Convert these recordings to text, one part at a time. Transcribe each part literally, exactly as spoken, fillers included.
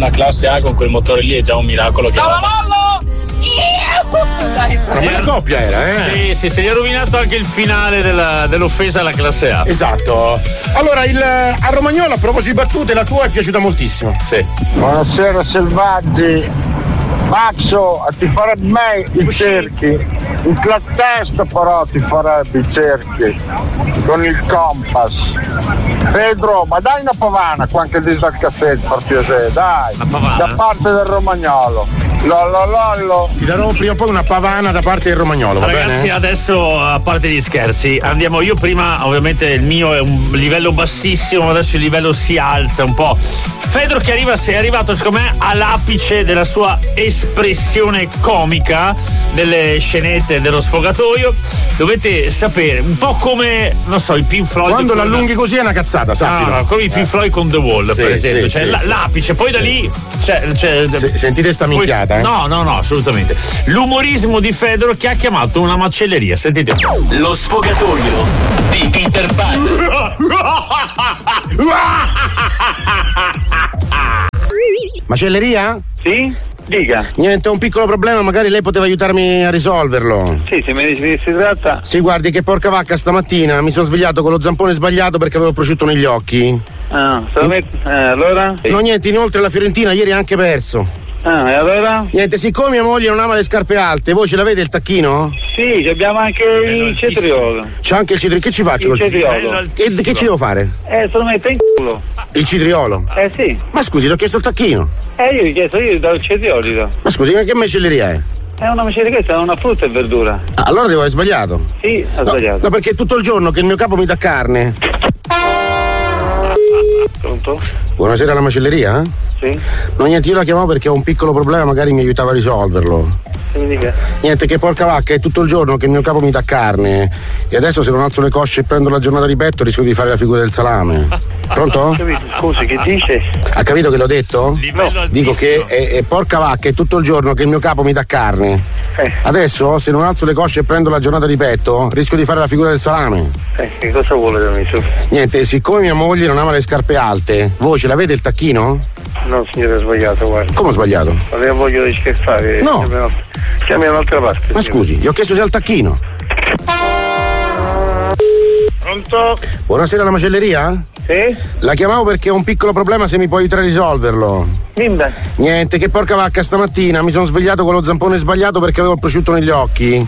una classe A con quel motore lì è già un miracolo che va. Una bella coppia era, eh? Sì, sì, se gli ha rovinato anche il finale della, dell'offesa alla classe A. Esatto. Allora, il, a Romagnolo, a proposito di battute, la tua è piaciuta moltissimo. Sì. Buonasera selvaggi. Maxo, ti farebbe me i cerchi. In la testa però ti farebbe i cerchi. Con il compass. Pedro, ma dai una pavana qua anche lì dal caffè per piacere, dai. Da parte del Romagnolo. Lollo lollo. Ti darò prima o poi una pavana da parte del Romagnolo, va Ragazzi, bene? adesso, a parte gli scherzi, andiamo. Io prima, ovviamente, il mio è un livello bassissimo, adesso il livello si alza un po'. Fedro che arriva, sei arrivato secondo me all'apice della sua espressione comica delle scenette dello sfogatoio. Dovete sapere, un po' come, non so, i Pink Floyd. Quando con l'allunghi così è una cazzata, sappilo. No, no, come i Pink Floyd con The Wall, Sì, per esempio. sì, cioè, sì, la- sì. l'apice, poi da lì. Cioè, cioè, Se- sentite sta poi- minchiata, eh? No, no, no, assolutamente. L'umorismo di Fedro che ha chiamato una macelleria. Sentite. Lo sfogatoio di Peter Pan. Macelleria? Sì? Dica. Niente, ho un piccolo problema, magari lei poteva aiutarmi a risolverlo. Sì, se mi dici di che si tratta. Sì, guardi, che porca vacca, stamattina mi sono svegliato con lo zampone sbagliato perché avevo prosciutto negli occhi. Ah, solamente. Eh, allora? No, niente, inoltre la Fiorentina ieri ha anche perso. Ah, e allora? Niente, siccome mia moglie non ama le scarpe alte, voi ce l'avete il tacchino? Sì, abbiamo anche il cetriolo. C'è anche il citriolo, che ci faccio? Il col cetriolo. E che ci devo fare? Eh, se lo mette in culo. Il citriolo? Eh sì. Ma scusi, le ho chiesto il tacchino. Eh, io gli ho chiesto, io gli do il cetriolo, gli do. Ma scusi, ma che macelleria è? È una macelleria, questa è una frutta e verdura. Ah, allora devo aver sbagliato. Sì, ha No, sbagliato. no, perché tutto il giorno che il mio capo mi dà carne. Pronto? Buonasera alla macelleria? Sì? No, niente, io la chiamavo perché ho un piccolo problema, magari mi aiutava a risolverlo. Che mi dica? Niente, che porca vacca, è tutto il giorno che il mio capo mi dà carne. E adesso se non alzo le cosce e prendo la giornata di petto rischio di fare la figura del salame. Pronto? Scusi, che dice? Ha capito che l'ho detto? Livello Dico altissimo. che è, è porca vacca, è tutto il giorno che il mio capo mi dà carne. Eh. Adesso se non alzo le cosce e prendo la giornata di petto rischio di fare la figura del salame. Eh, che cosa vuole da me su? Niente, siccome mia moglie non ama le scarpe alte, voi ce l'avete il tacchino? No, signore, è sbagliato, guarda. Come ho sbagliato? Aveva voglia di scherzare. No. Chiami un'altra- Chiami un'altra parte. Ma signore. scusi, gli ho chiesto se ha il tacchino. Pronto? Buonasera alla macelleria? Sì? La chiamavo perché ho un piccolo problema, se mi può aiutare a risolverlo. Dimmi. Niente, che porca vacca, stamattina mi sono svegliato con lo zampone sbagliato perché avevo il prosciutto negli occhi.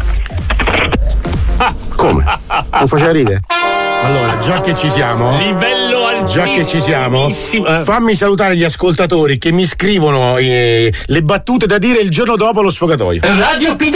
Come? Non faceva ridere? Allora, già che ci siamo, Livello altissimo. già che ci siamo, Eh. fammi salutare gli ascoltatori che mi scrivono eh, le battute da dire il giorno dopo lo sfogatoio. Radio Peter